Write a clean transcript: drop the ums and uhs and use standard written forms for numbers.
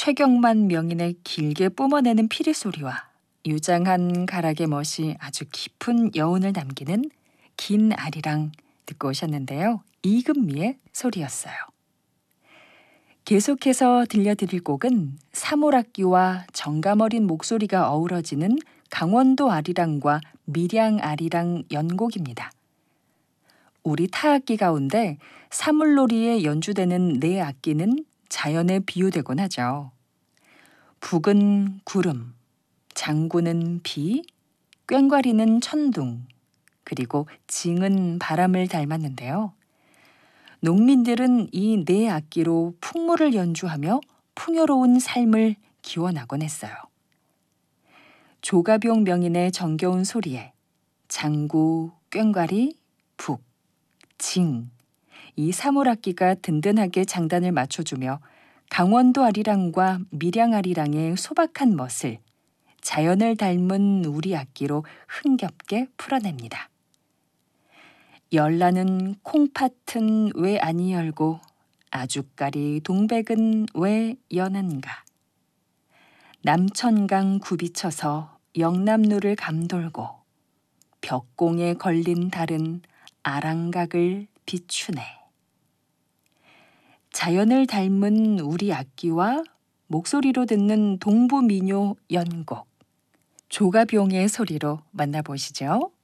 최경만 명인의 길게 뿜어내는 피리 소리와 유장한 가락의 멋이 아주 깊은 여운을 남기는 긴 아리랑 듣고 오셨는데요. 이금미의 소리였어요. 계속해서 들려드릴 곡은 사물악기와 정감 어린 목소리가 어우러지는 강원도 아리랑과 밀양 아리랑 연곡입니다. 우리 타악기 가운데 사물놀이에 연주되는 네 악기는 자연에 비유되곤 하죠. 북은 구름, 장구는 비, 꽹과리는 천둥, 그리고 징은 바람을 닮았는데요. 농민들은 이 네 악기로 풍물을 연주하며 풍요로운 삶을 기원하곤 했어요. 조가병 명인의 정겨운 소리에 장구, 꽹과리, 북, 징, 이 사물악기가 든든하게 장단을 맞춰주며 강원도 아리랑과 밀양 아리랑의 소박한 멋을 자연을 닮은 우리 악기로 흥겹게 풀어냅니다. 열나는 콩팥은 왜 아니 열고 아주까리 동백은 왜 연한가. 남천강 굽이쳐서 영남루를 감돌고 벽공에 걸린 달은 아랑각을 비추네. 자연을 닮은 우리 악기와 목소리로 듣는 동부민요 연곡 조가병의 소리로 만나보시죠.